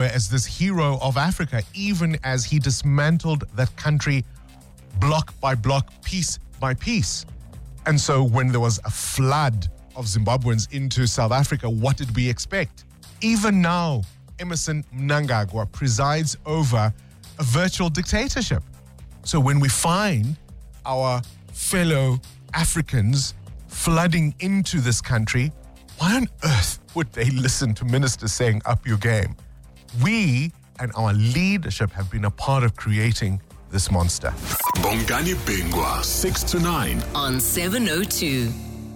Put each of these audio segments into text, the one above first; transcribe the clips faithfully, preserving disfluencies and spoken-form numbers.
as this hero of Africa, even as he dismantled that country block by block, piece by piece. And so when there was a flood of Zimbabweans into South Africa, what did we expect? Even now, Emmerson Mnangagwa presides over a virtual dictatorship. So when we find our fellow Africans flooding into this country, why on earth would they listen to ministers saying, up your game? We and our leadership have been a part of creating this monster. Bongani Bingwa, six to nine. On seven oh two.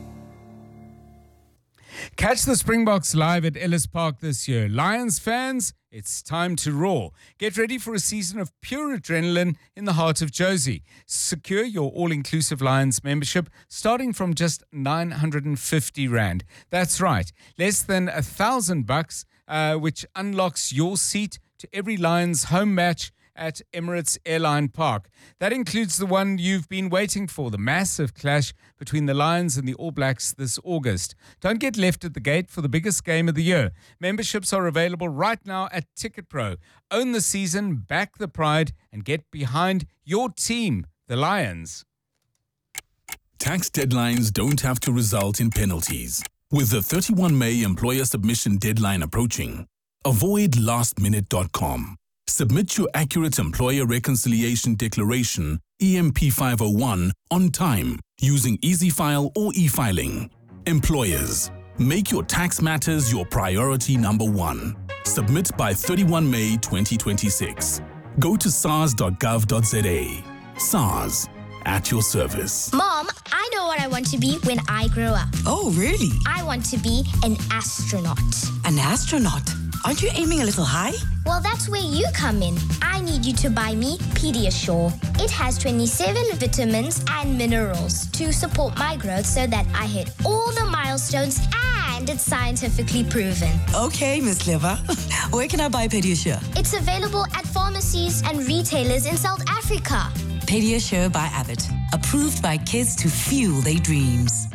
Catch the Springboks live at Ellis Park this year. Lions fans, it's time to roar. Get ready for a season of pure adrenaline in the heart of Jozi. Secure your all-inclusive Lions membership starting from just nine hundred fifty rand. That's right, less than a thousand bucks, uh, which unlocks your seat to every Lions home match at Emirates Airline Park. That includes the one you've been waiting for, the massive clash between the Lions and the All Blacks this August. Don't get left at the gate for the biggest game of the year. Memberships are available right now at Ticket Pro. Own the season, back the pride, and get behind your team, the Lions. Tax deadlines don't have to result in penalties. With the thirty-first of May employer submission deadline approaching, avoid last minute dot com. Submit your accurate Employer Reconciliation Declaration, E M P five oh one, on time using EasyFile or e-filing. Employers, make your tax matters your priority number one. Submit by thirty-first of May twenty twenty-six. Go to sars dot gov dot za. SARS, at your service. Mom, I know what I want to be when I grow up. Oh, really? I want to be an astronaut. An astronaut? Aren't you aiming a little high? Well, that's where you come in. I need you to buy me Pediasure. It has twenty-seven vitamins and minerals to support my growth so that I hit all the milestones, and it's scientifically proven. Okay, Miss Clever. Where can I buy Pediasure? It's available at pharmacies and retailers in South Africa. Pediasure by Abbott. Approved by kids to fuel their dreams.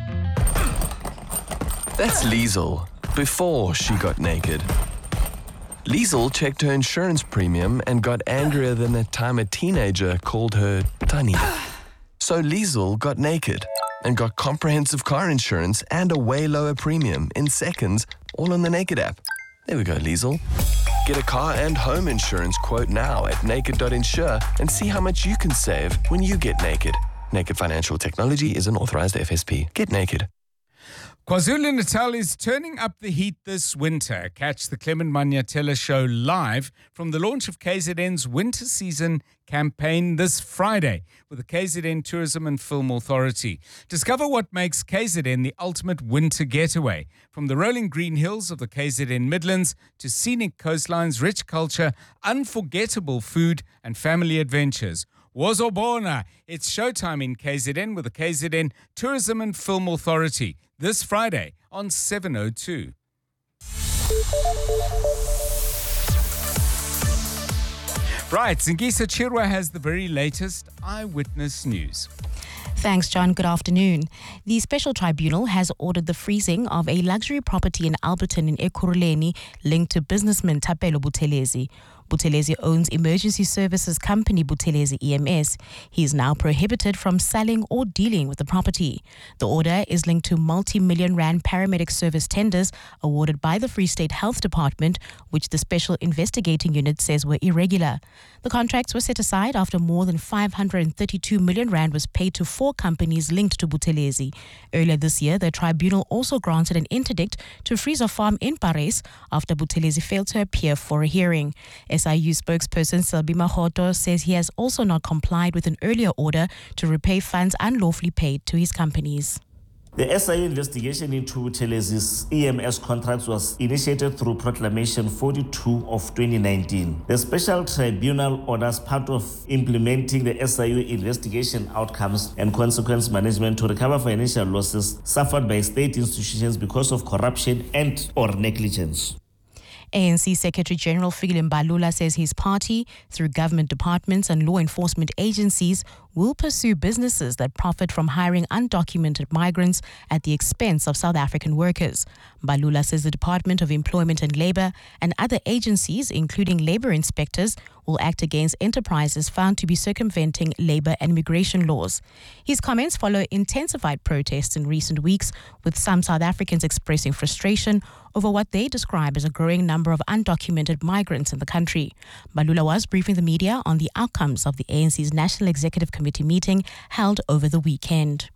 That's Liesel, before she got naked. Liesel checked her insurance premium and got angrier than the time a teenager called her tiny. So Liesel got naked and got comprehensive car insurance and a way lower premium in seconds, all on the Naked app. There we go, Liesel. Get a car and home insurance quote now at naked dot insure and see how much you can save when you get naked. Naked Financial Technology is an authorized F S P. Get naked. KwaZulu-Natal is turning up the heat this winter. Catch the Clement Manyatela Show live from the launch of K Z N's winter season campaign this Friday with the K Z N Tourism and Film Authority. Discover what makes K Z N the ultimate winter getaway. From the rolling green hills of the K Z N Midlands to scenic coastlines, rich culture, unforgettable food and family adventures. Wazobona, it's showtime in K Z N with the K Z N Tourism and Film Authority this Friday on seven oh two. Right, Zingisa Chirwa has the very latest eyewitness news. Thanks, John. Good afternoon. The Special Tribunal has ordered the freezing of a luxury property in Alberton in Ekurhuleni linked to businessman Thapelo Buthelezi. Buthelezi owns emergency services company Buthelezi E M S. He is now prohibited from selling or dealing with the property. The order is linked to multi-million rand paramedic service tenders awarded by the Free State Health Department, which the Special Investigating Unit says were irregular. The contracts were set aside after more than five hundred thirty-two million rand was paid to four companies linked to Buthelezi. Earlier this year, the tribunal also granted an interdict to freeze a farm in Paris after Buthelezi failed to appear for a hearing. S I U spokesperson Selby Mahoto says he has also not complied with an earlier order to repay funds unlawfully paid to his companies. The S I U investigation into Buthelezi's E M S contracts was initiated through Proclamation forty-two of twenty nineteen. The Special Tribunal orders part of implementing the S I U investigation outcomes and consequence management to recover financial losses suffered by state institutions because of corruption and or negligence. A N C Secretary General Fikile Mbalula says his party, through government departments and law enforcement agencies, will pursue businesses that profit from hiring undocumented migrants at the expense of South African workers. Mbalula says the Department of Employment and Labour and other agencies, including labour inspectors, will act against enterprises found to be circumventing labour and immigration laws. His comments follow intensified protests in recent weeks, with some South Africans expressing frustration over what they describe as a growing number of undocumented migrants in the country. Mbalula was briefing the media on the outcomes of the A N C's National Executive Committee meeting held over the weekend.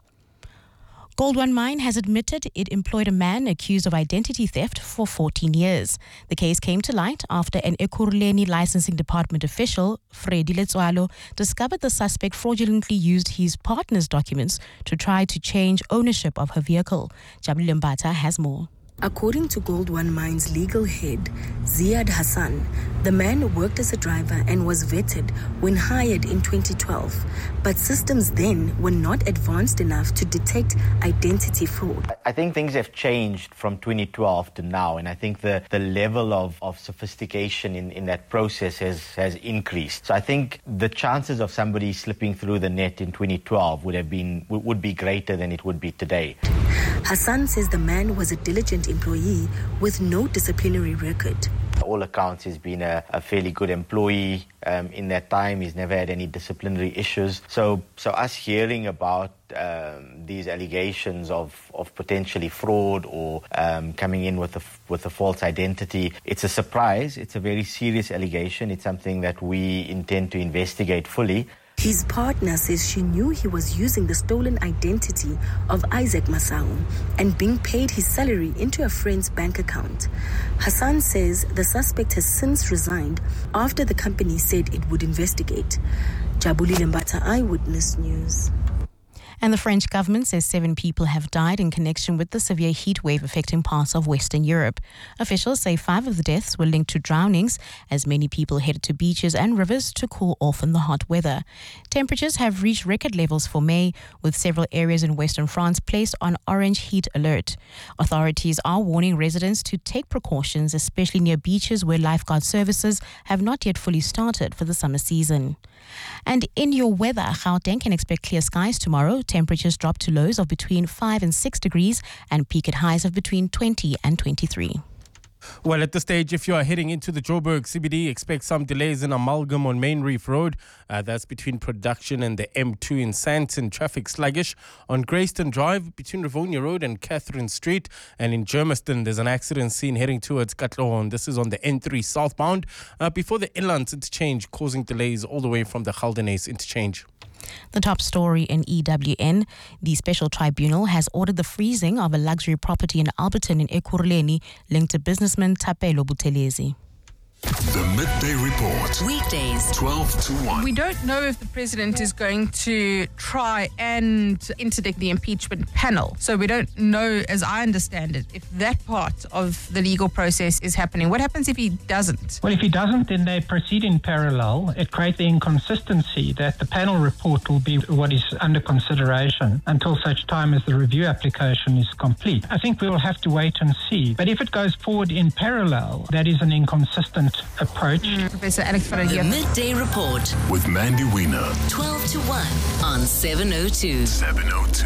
Gold One Mine has admitted it employed a man accused of identity theft for fourteen years. The case came to light after an Ekurhuleni licensing department official, Freddy Letswalo, discovered the suspect fraudulently used his partner's documents to try to change ownership of her vehicle. Jabulile Mbata has more. According to Gold One Mine's legal head, Ziad Hassan, the man worked as a driver and was vetted when hired in twenty twelve, but systems then were not advanced enough to detect identity fraud. I think things have changed from twenty twelve to now, and I think the, the level of, of sophistication in, in that process has, has increased. So I think the chances of somebody slipping through the net in twenty twelve would have been would be greater than it would be today. Hassan says the man was a diligent employee with no disciplinary record. All accounts, he's been a, a fairly good employee um, in that time. He's never had any disciplinary issues. So, so us hearing about um, these allegations of, of potentially fraud or um, coming in with a, with a false identity, it's a surprise. It's a very serious allegation. It's something that we intend to investigate fully. His partner says she knew he was using the stolen identity of Isaac Masau and being paid his salary into a friend's bank account. Hassan says the suspect has since resigned after the company said it would investigate. Jabulile Mbata, Eyewitness News. And the French government says seven people have died in connection with the severe heat wave affecting parts of Western Europe. Officials say five of the deaths were linked to drownings, as many people headed to beaches and rivers to cool off in the hot weather. Temperatures have reached record levels for May, with several areas in Western France placed on orange heat alert. Authorities are warning residents to take precautions, especially near beaches where lifeguard services have not yet fully started for the summer season. And in your weather, Gauteng can expect clear skies tomorrow. Temperatures drop to lows of between five and six degrees and peak at highs of between twenty and twenty-three. Well, at this stage, if you are heading into the Joburg C B D, expect some delays in Amalgam on Main Reef Road. Uh, that's between Production and the M two in Sandton. Traffic sluggish on Greyston Drive between Rivonia Road and Catherine Street. And in Germiston, there's an accident scene heading towards Katlehorn. This is on the N three southbound uh, before the Inlands interchange, causing delays all the way from the Galdenes interchange. The top story in E W N, the special tribunal has ordered the freezing of a luxury property in Alberton in Ekurhuleni linked to businessman Thapelo Buthelezi. The Midday Report. Weekdays, twelve to one. We don't know if the president is going to try and interdict the impeachment panel. So we don't know, as I understand it, if that part of the legal process is happening. What happens if he doesn't? Well, if he doesn't, then they proceed in parallel. It creates the inconsistency that the panel report will be what is under consideration until such time as the review application is complete. I think we will have to wait and see. But if it goes forward in parallel, that is an inconsistent approach. Mm, Professor Alex Farah here. The Midday Report with Mandy Wiener. twelve to one on seven oh two. seven oh two.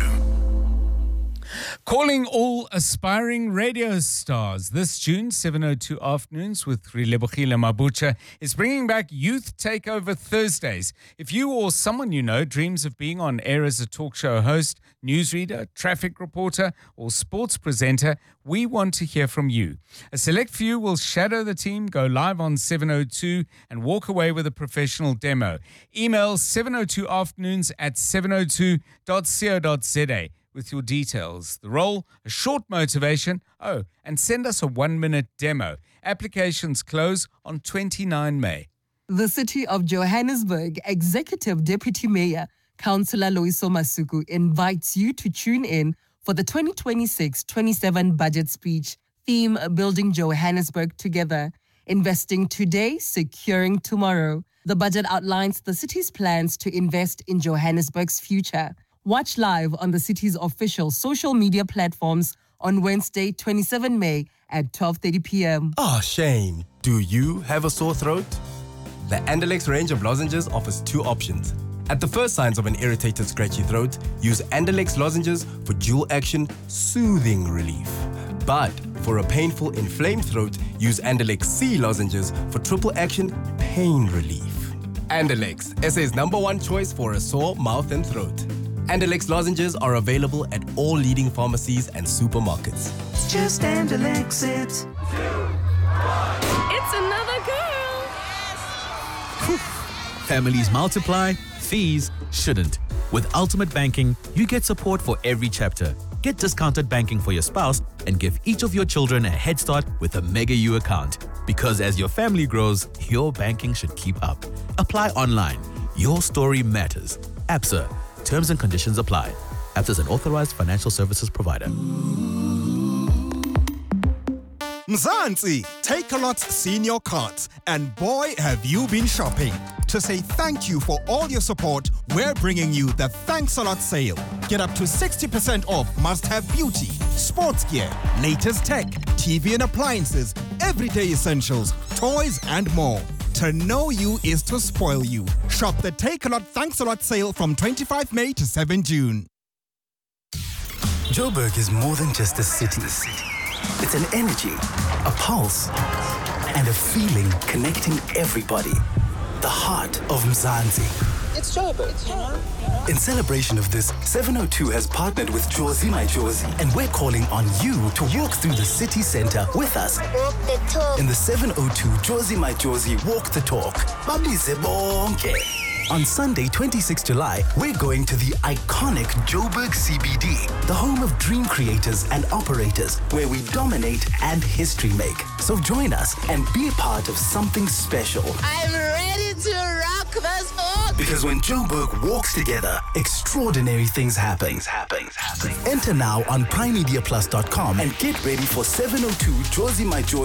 Calling all aspiring radio stars. This June, seven oh two afternoons with Relebogile Mabucha is bringing back Youth Takeover Thursdays. If you or someone you know dreams of being on air as a talk show host, newsreader, traffic reporter, or sports presenter, we want to hear from you. A select few will shadow the team, go live on seven oh two, and walk away with a professional demo. Email seven oh two afternoons at seven oh two dot co dot za. with your details, the role, a short motivation, oh, and send us a one-minute demo. Applications close on the twenty-ninth of May. The City of Johannesburg Executive Deputy Mayor, Councillor Loyiso Masuku, invites you to tune in for the twenty twenty-six twenty-seven budget speech, theme Building Johannesburg Together, Investing Today, Securing Tomorrow. The budget outlines the city's plans to invest in Johannesburg's future. Watch live on the city's official social media platforms on Wednesday, the twenty-seventh of May at twelve thirty p.m. Oh, Shane, do you have a sore throat? The Andalex range of lozenges offers two options. At the first signs of an irritated, scratchy throat, use Andalex lozenges for dual-action soothing relief. But for a painful, inflamed throat, use Andalex C lozenges for triple-action pain relief. Andalex, S A's number one choice for a sore mouth and throat. Andalex lozenges are available at all leading pharmacies and supermarkets. Just Andalex it. It's another girl. Families multiply, fees shouldn't. With Ultimate Banking, you get support for every chapter. Get discounted banking for your spouse and give each of your children a head start with a Mega U account. Because as your family grows, your banking should keep up. Apply online. Your story matters. ABSA. Terms and conditions apply. ABSA is an authorized financial services provider. Mzansi, Takealot's senior cards, and boy have you been shopping. To say thank you for all your support, we're bringing you the Thanks a Lot sale. Get up to sixty percent off must-have beauty, sports gear, latest tech, T V and appliances, everyday essentials, toys and more. To know you is to spoil you. Shop the Takealot Thanks a Lot sale from the twenty-fifth of May to the seventh of June. Joburg is more than just a city. It's an energy, a pulse, and a feeling connecting everybody. The heart of Mzansi. It's Joburg. In celebration of this, seven oh two has partnered with Jozi My Jozi, and we're calling on you to walk through the city center with us. Walk the talk. In the seven oh two Jozi My Jozi Walk the Talk. Babize bonke. On Sunday, the twenty-sixth of July, we're going to the iconic Joburg C B D, the home of dream creators and operators, where we dominate and history make. So join us and be a part of something special. I'm ready to rock this book. Because when Joburg walks together, extraordinary things happen. happen. happen. Enter now on prime media plus dot com and get ready for seven oh two Jozi My Jozi